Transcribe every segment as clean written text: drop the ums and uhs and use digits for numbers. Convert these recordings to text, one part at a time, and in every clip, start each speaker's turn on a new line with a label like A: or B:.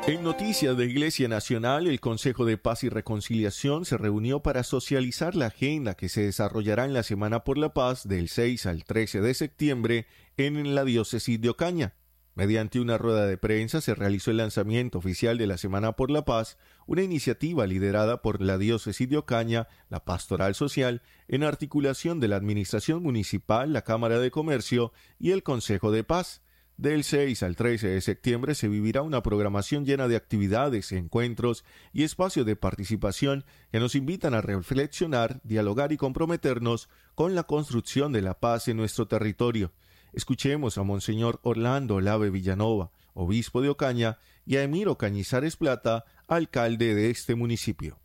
A: En noticias de Iglesia Nacional, el Consejo de Paz y Reconciliación se reunió para socializar la agenda que se desarrollará en la Semana por la Paz del 6 al 13 de septiembre en la diócesis de Ocaña. Mediante una rueda de prensa se realizó el lanzamiento oficial de la Semana por la Paz, una iniciativa liderada por la diócesis de Ocaña, la Pastoral Social, en articulación de la Administración Municipal, la Cámara de Comercio y el Consejo de Paz. Del 6 al 13 de septiembre se vivirá una programación llena de actividades, encuentros y espacios de participación que nos invitan a reflexionar, dialogar y comprometernos con la construcción de la paz en nuestro territorio. Escuchemos a Monseñor Orlando Olave Villanova, obispo de Ocaña, y a Emiro Cañizares Plata, alcalde de este municipio.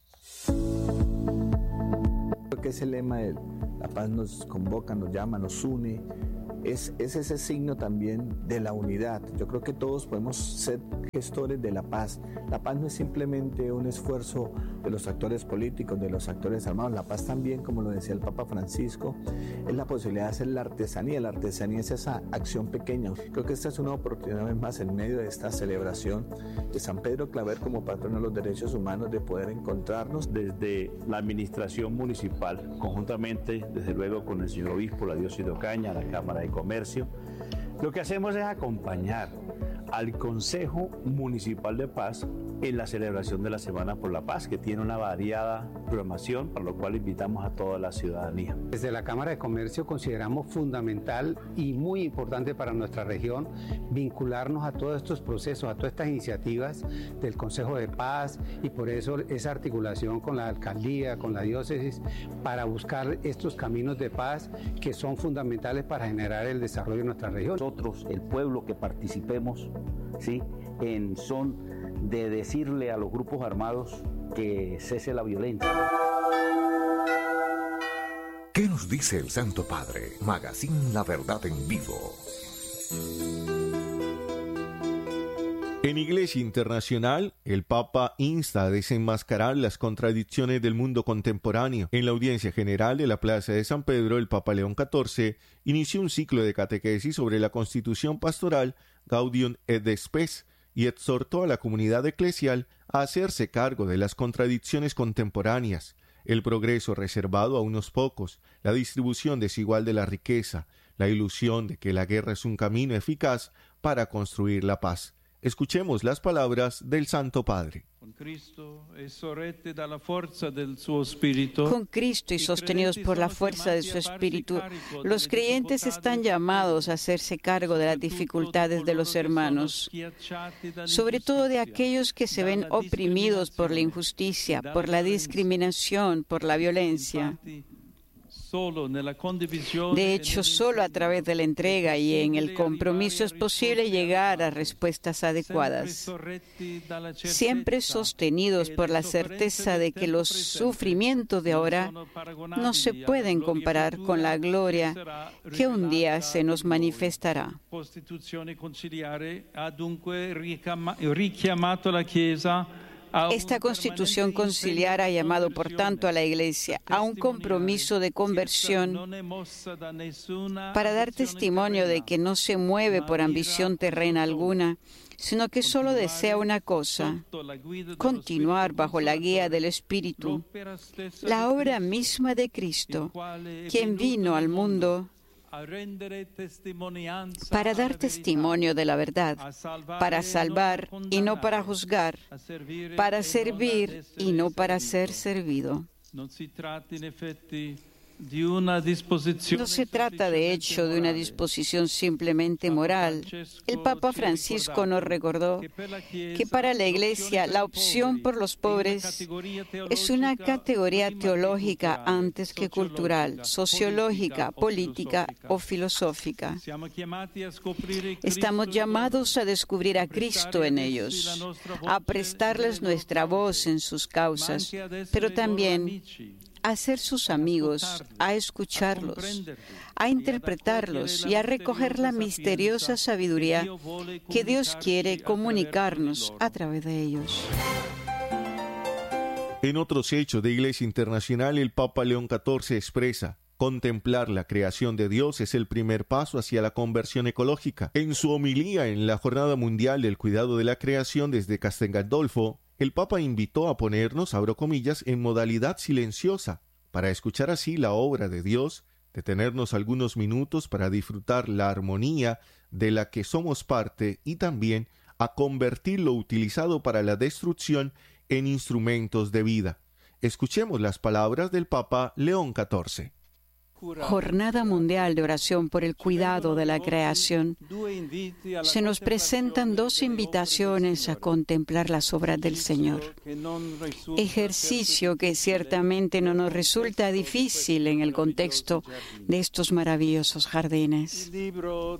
B: Creo que es el lema de la paz nos convoca, nos llama, nos une. Es ese signo también de la unidad. Yo creo que todos podemos ser gestores de la paz. La paz no es simplemente un esfuerzo de los actores políticos, de los actores armados. La paz también, como lo decía el Papa Francisco, es la posibilidad de hacer la artesanía. La artesanía es esa acción pequeña. Creo que esta es una oportunidad, vez más, en medio de esta celebración de San Pedro Claver como patrono de los derechos humanos, de poder encontrarnos.
C: Desde la administración municipal, conjuntamente, desde luego, con el señor obispo, la diócesis de Ocaña, la Cámara de Comercio, lo que hacemos es acompañar al Consejo Municipal de Paz en la celebración de la Semana por la Paz, que tiene una variada programación, para lo cual invitamos a toda la ciudadanía.
D: Desde la Cámara de Comercio consideramos fundamental y muy importante para nuestra región vincularnos a todos estos procesos, a todas estas iniciativas del Consejo de Paz, y por eso esa articulación con la alcaldía, con la diócesis, para buscar estos caminos de paz que son fundamentales para generar el desarrollo de nuestra región.
E: Nosotros, el pueblo, que participemos, ¿sí?, en son de decirle a los grupos armados que cese la violencia.
F: ¿Qué nos dice el Santo Padre? Magazine La Verdad en Vivo.
A: En Iglesia Internacional, el Papa insta a desenmascarar las contradicciones del mundo contemporáneo. En la audiencia general de la Plaza de San Pedro, el Papa León XIV inició un ciclo de catequesis sobre la Constitución Pastoral Gaudium et Spes y exhortó a la comunidad eclesial a hacerse cargo de las contradicciones contemporáneas, el progreso reservado a unos pocos, la distribución desigual de la riqueza, la ilusión de que la guerra es un camino eficaz para construir la paz. Escuchemos las palabras del Santo Padre.
G: Con Cristo y sostenidos por la fuerza de su Espíritu, los creyentes están llamados a hacerse cargo de las dificultades de los hermanos, sobre todo de aquellos que se ven oprimidos por la injusticia, por la discriminación, por la violencia. De hecho, solo a través de la entrega y en el compromiso es posible llegar a respuestas adecuadas, siempre sostenidos por la certeza de que los sufrimientos de ahora no se pueden comparar con la gloria que un día se nos manifestará. Esta Constitución conciliar ha llamado, por tanto, a la Iglesia a un compromiso de conversión para dar testimonio de que no se mueve por ambición terrena alguna, sino que solo desea una cosa: continuar bajo la guía del Espíritu, la obra misma de Cristo, quien vino al mundo para dar testimonio de la verdad, para salvar y no para juzgar, para servir y no para ser servido. No se trata, de hecho, de una disposición simplemente moral. El Papa Francisco nos recordó que para la Iglesia la opción por los pobres es una categoría teológica antes que cultural, sociológica, política o filosófica. Estamos llamados a descubrir a Cristo en ellos, a prestarles nuestra voz en sus causas, pero también a ser sus amigos, a escucharlos, a interpretarlos y a recoger la misteriosa sabiduría que Dios quiere comunicarnos a través de ellos.
A: En otros hechos de Iglesia Internacional, el Papa León XIV expresa: Contemplar la creación de Dios es el primer paso hacia la conversión ecológica. En su homilía en la Jornada Mundial del Cuidado de la Creación desde Castel Gandolfo, el Papa invitó a ponernos, abro comillas, en modalidad silenciosa, para escuchar así la obra de Dios, detenernos algunos minutos para disfrutar la armonía de la que somos parte y también a convertir lo utilizado para la destrucción en instrumentos de vida. Escuchemos las palabras del Papa León XIV.
G: Jornada Mundial de Oración por el Cuidado de la Creación. Se nos presentan dos invitaciones a contemplar las obras del Señor. Ejercicio que ciertamente no nos resulta difícil en el contexto de estos maravillosos jardines. El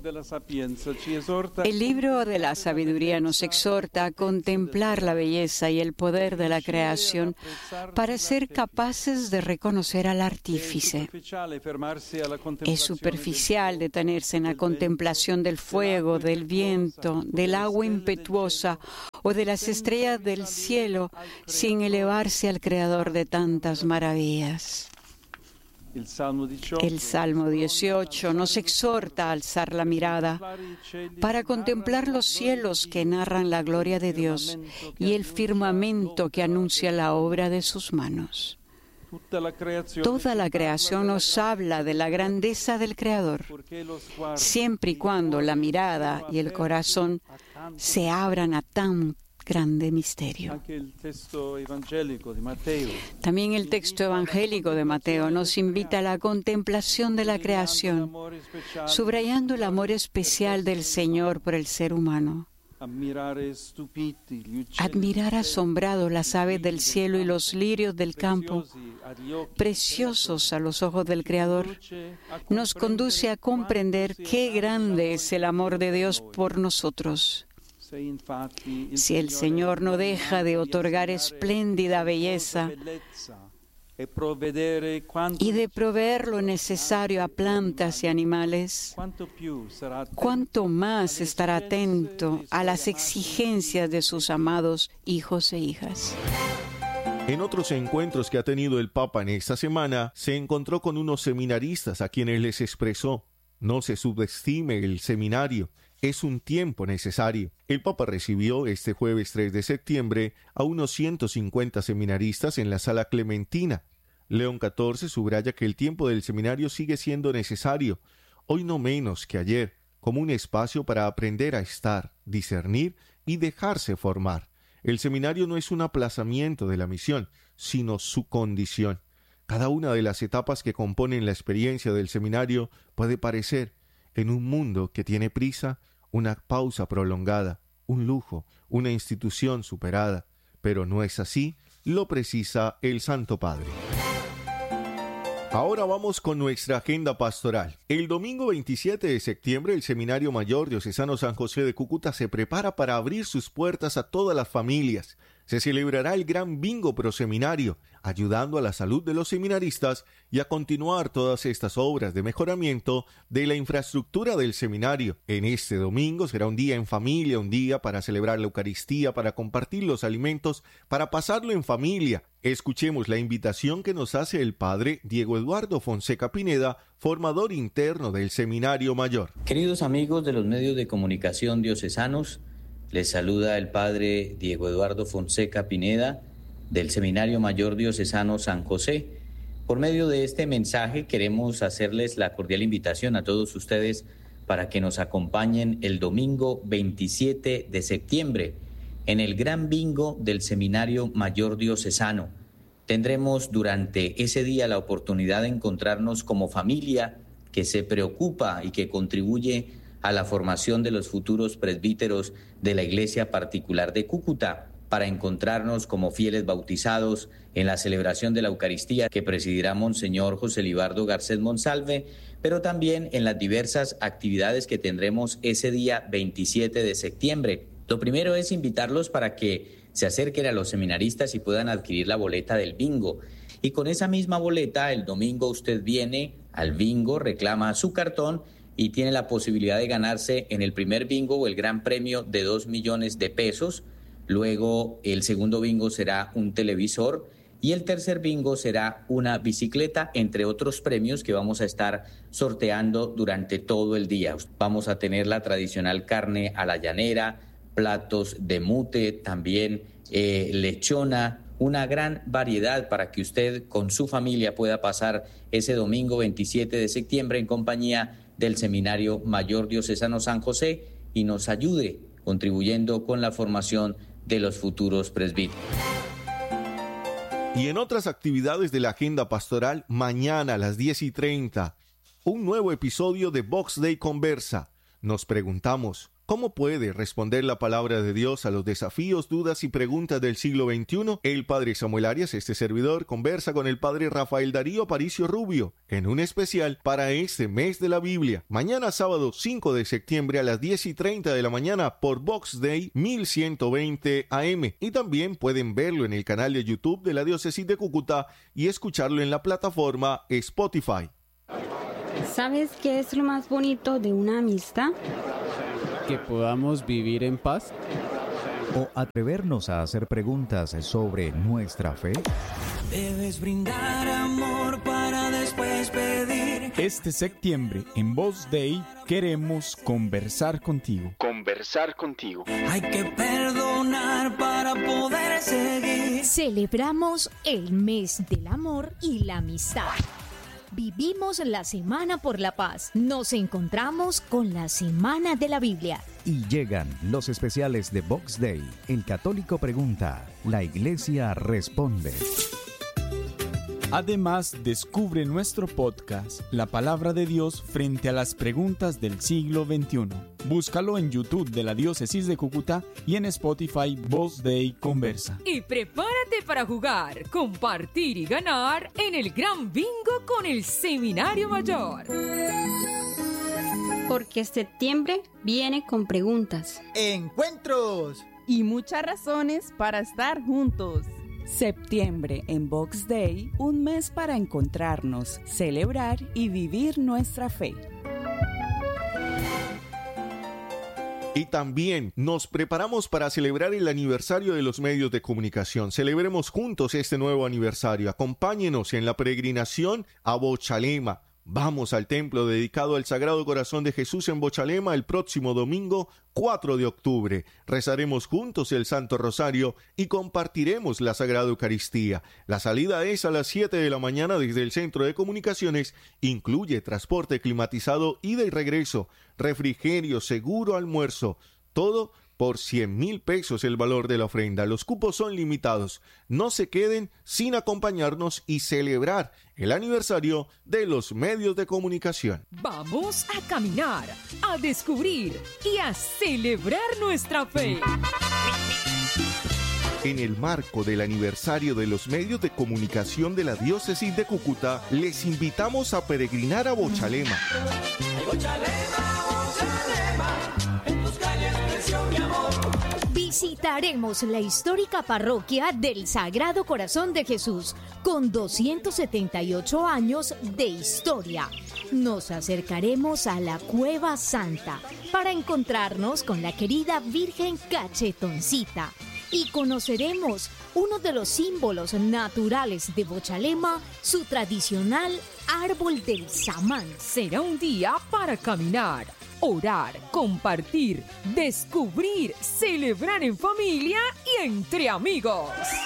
G: libro de la sabiduría nos exhorta a contemplar la belleza y el poder de la creación para ser capaces de reconocer al artífice. Es superficial detenerse en la contemplación del fuego, del viento, del agua impetuosa o de las estrellas del cielo sin elevarse al Creador de tantas maravillas. El Salmo 18 nos exhorta a alzar la mirada para contemplar los cielos que narran la gloria de Dios y el firmamento que anuncia la obra de sus manos. Toda la creación nos habla de la grandeza del Creador, siempre y cuando la mirada y el corazón se abran a tan grande misterio. También el texto evangélico de Mateo nos invita a la contemplación de la creación, subrayando el amor especial del Señor por el ser humano. Admirar asombrado las aves del cielo y los lirios del campo, preciosos a los ojos del Creador, nos conduce a comprender qué grande es el amor de Dios por nosotros. Si el Señor no deja de otorgar espléndida belleza y de proveer lo necesario a plantas y animales, ¿cuánto más estará atento a las exigencias de sus amados hijos e hijas?
A: En otros encuentros que ha tenido el Papa en esta semana, se encontró con unos seminaristas a quienes les expresó: no se subestime el seminario, es un tiempo necesario. El Papa recibió este jueves 3 de septiembre a unos 150 seminaristas en la Sala Clementina. León XIV subraya que el tiempo del seminario sigue siendo necesario, hoy no menos que ayer, como un espacio para aprender a estar, discernir y dejarse formar. El seminario no es un aplazamiento de la misión, sino su condición. Cada una de las etapas que componen la experiencia del seminario puede parecer, en un mundo que tiene prisa, una pausa prolongada, un lujo, una institución superada. Pero no es así, lo precisa el Santo Padre. Ahora vamos con nuestra agenda pastoral. El domingo 27 de septiembre, el Seminario Mayor Diocesano San José de Cúcuta se prepara para abrir sus puertas a todas las familias. Se celebrará el gran bingo proseminario, ayudando a la salud de los seminaristas y a continuar todas estas obras de mejoramiento de la infraestructura del seminario. En este domingo será un día en familia, un día para celebrar la Eucaristía, para compartir los alimentos, para pasarlo en familia. Escuchemos la invitación que nos hace el padre Diego Eduardo Fonseca Pineda, formador interno del Seminario Mayor.
H: Queridos amigos de los medios de comunicación diocesanos, les saluda el padre Diego Eduardo Fonseca Pineda del Seminario Mayor Diocesano San José. Por medio de este mensaje queremos hacerles la cordial invitación a todos ustedes para que nos acompañen el domingo 27 de septiembre en el gran bingo del Seminario Mayor Diocesano. Tendremos durante ese día la oportunidad de encontrarnos como familia que se preocupa y que contribuye a la formación de los futuros presbíteros de la Iglesia Particular de Cúcuta, para encontrarnos como fieles bautizados en la celebración de la Eucaristía que presidirá Monseñor José Libardo Garcés Monsalve, pero también en las diversas actividades que tendremos ese día 27 de septiembre. Lo primero es invitarlos para que se acerquen a los seminaristas y puedan adquirir la boleta del bingo. Y con esa misma boleta, el domingo usted viene al bingo, reclama su cartón y tiene la posibilidad de ganarse en el primer bingo el gran premio de 2 millones de pesos. Luego el segundo bingo será un televisor Y el tercer bingo será una bicicleta, entre otros premios que vamos a estar sorteando durante todo el día. Vamos a tener la tradicional carne a la llanera, platos de mute, también lechona, una gran variedad para que usted con su familia pueda pasar ese domingo 27 de septiembre en compañía del Seminario Mayor Diocesano San José y nos ayude contribuyendo con la formación de los futuros presbíteros.
A: Y en otras actividades de la agenda pastoral, mañana a las 10:30, un nuevo episodio de Box Day Conversa. Nos preguntamos, ¿cómo puede responder la palabra de Dios a los desafíos, dudas y preguntas del siglo XXI? El padre Samuel Arias, este servidor, conversa con el padre Rafael Darío Aparicio Rubio en un especial para este mes de la Biblia. Mañana sábado 5 de septiembre a las 10:30 de la mañana por Box Day 1120 AM. Y también pueden verlo en el canal de YouTube de la Diócesis de Cúcuta y escucharlo en la plataforma Spotify.
I: ¿Sabes qué es lo más bonito de una amistad?
J: Que podamos vivir en paz.
K: O atrevernos a hacer preguntas sobre nuestra fe.
L: Debes brindar amor para después pedir.
M: Este septiembre en Box Day queremos conversar contigo.
L: Hay que perdonar para poder seguir.
N: Celebramos el mes del amor y la amistad. Vivimos la Semana por la Paz. Nos encontramos con la Semana de la Biblia.
K: Y llegan los especiales de Box Day. El católico pregunta, la iglesia responde.
M: Además, descubre nuestro podcast, La Palabra de Dios frente a las preguntas del siglo XXI. Búscalo en YouTube de la Diócesis de Cúcuta y en Spotify Box Day Conversa.
O: Y prepárate para jugar, compartir y ganar en el Gran Bingo con el Seminario Mayor.
I: Porque septiembre viene con preguntas,
P: encuentros
Q: y muchas razones para estar juntos.
R: Septiembre en Box Day, un mes para encontrarnos, celebrar y vivir nuestra fe.
A: Y también nos preparamos para celebrar el aniversario de los medios de comunicación. Celebremos juntos este nuevo aniversario. Acompáñenos en la peregrinación a Bochalema. Vamos al templo dedicado al Sagrado Corazón de Jesús en Bochalema el próximo domingo 4 de octubre. Rezaremos juntos el Santo Rosario y compartiremos la Sagrada Eucaristía. La salida es a las 7 de la mañana desde el Centro de Comunicaciones. Incluye transporte climatizado, ida y regreso, refrigerio, seguro, almuerzo. Todo por 100,000 pesos el valor de la ofrenda. Los cupos son limitados. No se queden sin acompañarnos y celebrar el aniversario de los medios de comunicación.
O: Vamos a caminar, a descubrir y a celebrar nuestra fe.
A: En el marco del aniversario de los medios de comunicación de la Diócesis de Cúcuta, les invitamos a peregrinar a Bochalema.
N: Visitaremos la histórica parroquia del Sagrado Corazón de Jesús, con 278 años de historia. Nos acercaremos a la Cueva Santa para encontrarnos con la querida Virgen Cachetoncita y conoceremos uno de los símbolos naturales de Bochalema, su tradicional árbol del samán.
O: Será un día para caminar, orar, compartir, descubrir, celebrar en familia y entre amigos.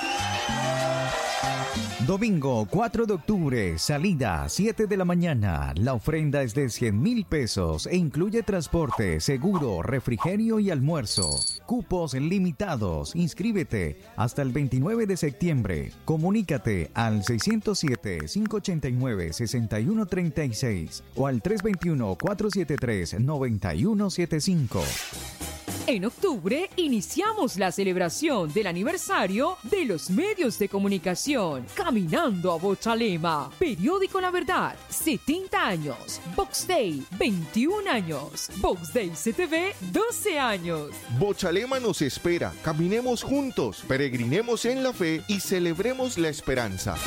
K: Domingo 4 de octubre, salida 7 de la mañana. La ofrenda es de 100,000 pesos e incluye transporte, seguro, refrigerio y almuerzo. Cupos limitados. Inscríbete hasta el 29 de septiembre. Comunícate al 607-589-6136 o al 321-473-9175.
O: En octubre iniciamos la celebración del aniversario de los medios de comunicación. Caminando a Bochalema. Periódico La Verdad, 70 años. Box Day, 21 años. Box Day CTV, 12 años.
A: Bochalema nos espera. Caminemos juntos, peregrinemos en la fe y celebremos la esperanza.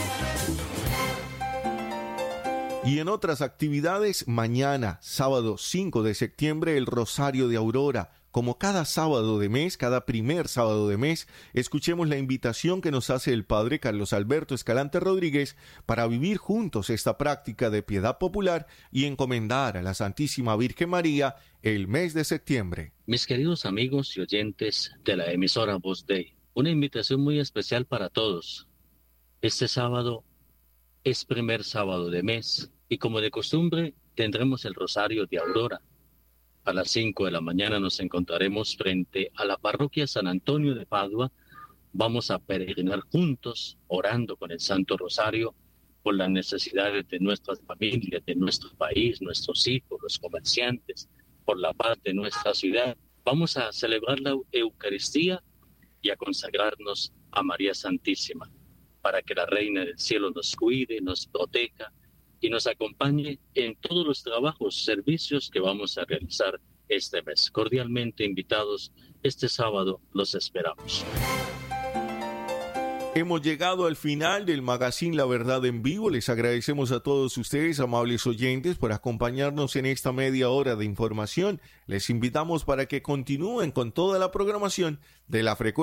A: Y en otras actividades, mañana, sábado 5 de septiembre, el Rosario de Aurora. como cada sábado de mes, cada primer sábado de mes, escuchemos la invitación que nos hace el Padre Carlos Alberto Escalante Rodríguez para vivir juntos esta práctica de piedad popular y encomendar a la Santísima Virgen María el mes de septiembre.
P: Mis queridos amigos y oyentes de la emisora Voz Dei, una invitación muy especial para todos. Este sábado es primer sábado de mes y como de costumbre tendremos el Rosario de Aurora. A las 5 de la mañana nos encontraremos frente a la parroquia San Antonio de Padua. Vamos a peregrinar juntos, orando con el Santo Rosario por las necesidades de nuestras familias, de nuestro país, nuestros hijos, los comerciantes, por la paz de nuestra ciudad. Vamos a celebrar la Eucaristía y a consagrarnos a María Santísima, para que la Reina del Cielo nos cuide, nos proteja y nos acompañe en todos los trabajos, servicios que vamos a realizar este mes. Cordialmente invitados, este sábado los esperamos.
A: Hemos llegado al final del magazine La Verdad en Vivo. Les agradecemos a todos ustedes, amables oyentes, por acompañarnos en esta media hora de información. Les invitamos para que continúen con toda la programación de la frecuencia